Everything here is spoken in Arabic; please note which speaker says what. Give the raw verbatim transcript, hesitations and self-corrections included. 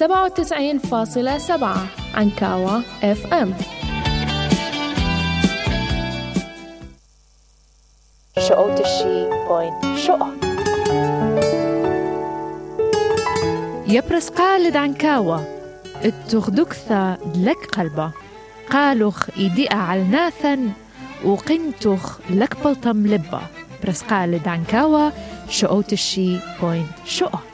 Speaker 1: سبعة وتسعين فاصلة سبعة عنكاوة اف ام.
Speaker 2: شقوت الشي بوينت شقة
Speaker 3: يبرس قالد عنكاوة التغدكثة لك قلبة قالوخ إيديئة علناثا وقنتوخ لك بلطم لبة برس قالد عنكاوة شقوت الشي بوينت شقة.